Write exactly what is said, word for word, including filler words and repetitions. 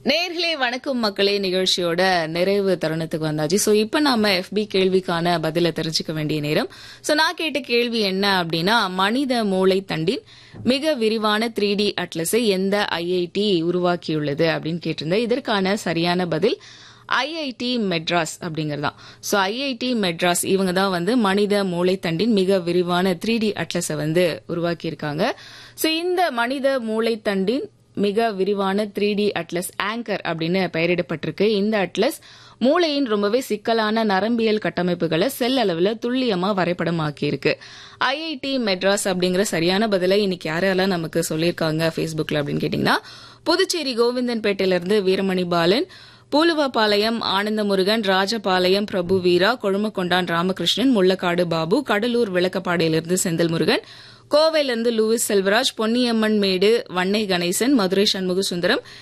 நேர்களே வணக்கம் மக்களே நிகழ்ச்சியோட நிறைவு தருணத்துக்கு வந்தாச்சு. சோ இப்ப நாம எஃபி கேள்விக்கான பதில தெரிஞ்சுக்க வேண்டிய நேரம். சோ நான் கேட்ட கேள்வி என்ன அப்படின்னா, மனித மூளை தண்டின் மிக விரிவான த்ரீ டி அட்லஸை எந்த ஐஐடி உருவாக்கியுள்ளது அப்படின்னு கேட்டிருந்தேன். இதற்கான சரியான பதில் ஐஐடி மெட்ராஸ் அப்படிங்கறதுதான். சோ ஐஐடி மெட்ராஸ் இவங்க தான் வந்து மனித மூளை தண்டின் மிக விரிவான த்ரீ டி அட்லஸை வந்து உருவாக்கி இருக்காங்க. சோ இந்த மனித மூளை தண்டின் மிக விரிவான த்ரீ டி அட்லஸ் ஆங்கர் அப்படின்னு பெயரிடப்பட்டிருக்கு. இந்த அட்லஸ் மூளையின் ரொம்பவே சிக்கலான நரம்பியல் கட்டமைப்புகளை செல் அளவுல துல்லியமா வரைபடமாக்கி இருக்கு. ஐஐடி மெட்ராஸ் அப்படிங்கிற சரியான பதிலை இன்னைக்கு யாரெல்லாம் நமக்கு சொல்லியிருக்காங்க பேஸ்புக்ல அப்படின்னு கேட்டீங்கன்னா, புதுச்சேரி கோவிந்தன்பேட்டையிலிருந்து வீரமணி பாலன், பூலுவபாளையம் ஆனந்தமுருகன், ராஜபாளையம் பிரபு வீரா, கொழுமக்கொண்டான் ராமகிருஷ்ணன், முள்ளக்காடு பாபு, கடலூர் விளக்கப்பாடையிலிருந்து செந்தில் முருகன், கோவையிலிருந்து லூயிஸ் செல்வராஜ், பொன்னியம்மன் மேடு வன்னை கணேசன், மதுரை சண்முக சுந்தரம்,